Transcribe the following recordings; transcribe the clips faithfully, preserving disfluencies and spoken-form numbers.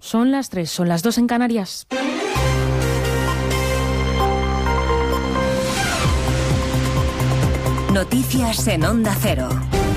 Son las tres, son las dos en Canarias. Noticias en Onda Cero.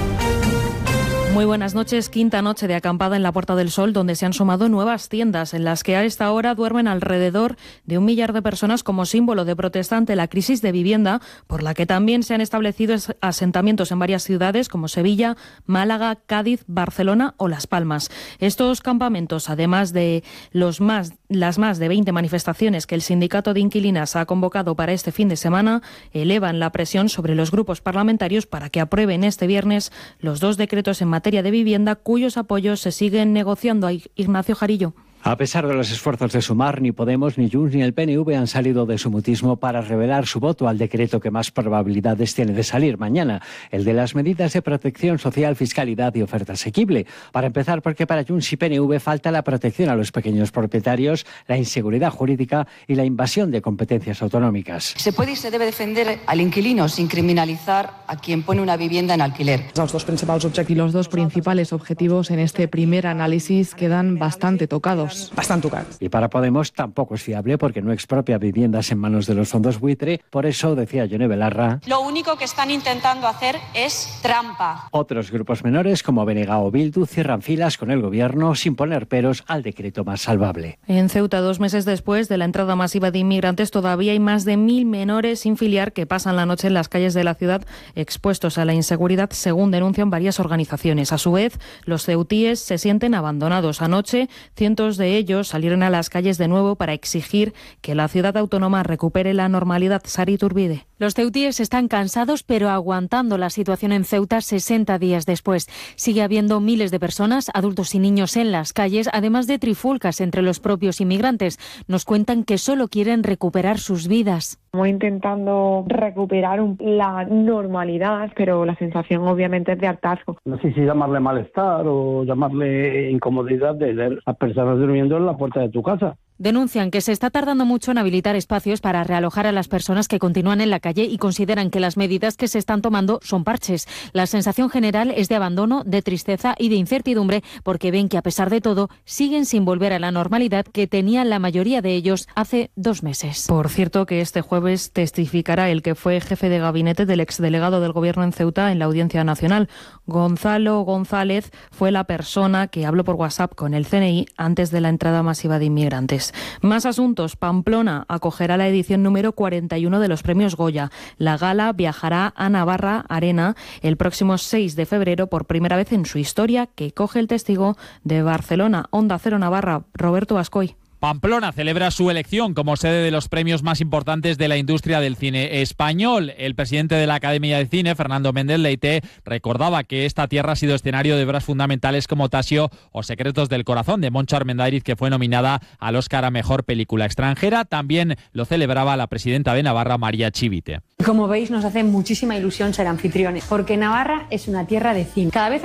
Muy buenas noches. Quinta noche de acampada en la Puerta del Sol, donde se han sumado nuevas tiendas en las que a esta hora duermen alrededor de un millar de personas como símbolo de protesta ante la crisis de vivienda, por la que también se han establecido asentamientos en varias ciudades como Sevilla, Málaga, Cádiz, Barcelona o Las Palmas. Estos campamentos, además de los más, las más de veinte manifestaciones que el Sindicato de Inquilinas ha convocado para este fin de semana, elevan la presión sobre los grupos parlamentarios para que aprueben este viernes los dos decretos en materia materia de vivienda, cuyos apoyos se siguen negociando. Ignacio Jarillo. A pesar de los esfuerzos de Sumar, ni Podemos, ni Junts, ni el P N V han salido de su mutismo para revelar su voto al decreto que más probabilidades tiene de salir mañana, el de las medidas de protección social, fiscalidad y oferta asequible. Para empezar, porque para Junts y P N V falta la protección a los pequeños propietarios, la inseguridad jurídica y la invasión de competencias autonómicas. Se puede y se debe defender al inquilino sin criminalizar a quien pone una vivienda en alquiler. Los dos principales objetivos, los dos principales objetivos en este primer análisis quedan bastante tocados. Bastante tocados. Y para Podemos tampoco es fiable porque no expropia viviendas en manos de los fondos buitre. Por eso, decía Yone Belarra, lo único que están intentando hacer es trampa. Otros grupos menores, como B N G o Bildu, cierran filas con el gobierno sin poner peros al decreto más salvable. En Ceuta, dos meses después de la entrada masiva de inmigrantes, todavía hay más de mil menores sin filiar que pasan la noche en las calles de la ciudad expuestos a la inseguridad, según denuncian varias organizaciones. A su vez, los ceutíes se sienten abandonados. Anoche, cientos de ellos salieron a las calles de nuevo para exigir que la ciudad autónoma recupere la normalidad. Sari Turbide. Los ceutíes están cansados, pero aguantando la situación en Ceuta sesenta días después. Sigue habiendo miles de personas, adultos y niños en las calles, además de trifulcas entre los propios inmigrantes. Nos cuentan que solo quieren recuperar sus vidas. Estamos intentando recuperar un, la normalidad, pero la sensación obviamente es de hartazgo. No sé si llamarle malestar o llamarle incomodidad de ver a personas durmiendo en la puerta de tu casa. Denuncian que se está tardando mucho en habilitar espacios para realojar a las personas que continúan en la calle y consideran que las medidas que se están tomando son parches. La sensación general es de abandono, de tristeza y de incertidumbre porque ven que a pesar de todo siguen sin volver a la normalidad que tenían la mayoría de ellos hace dos meses. Por cierto, que este jueves testificará el que fue jefe de gabinete del exdelegado del Gobierno en Ceuta en la Audiencia Nacional. Gonzalo González fue la persona que habló por WhatsApp con el C N I antes de la entrada masiva de inmigrantes. Más asuntos. Pamplona acogerá la edición número cuarenta y uno de los premios Goya. La gala viajará a Navarra Arena el próximo seis de febrero por primera vez en su historia, que coge el testigo de Barcelona. Onda Cero Navarra, Roberto Ascoy. Pamplona celebra su elección como sede de los premios más importantes de la industria del cine español. El presidente de la Academia de Cine, Fernando Méndez Leite, recordaba que esta tierra ha sido escenario de obras fundamentales como Tasio o Secretos del Corazón, de Montse Armendáriz, que fue nominada al Oscar a Mejor Película Extranjera. También lo celebraba la presidenta de Navarra, María Chivite. Como veis, nos hace muchísima ilusión ser anfitriones, porque Navarra es una tierra de cine. Cada vez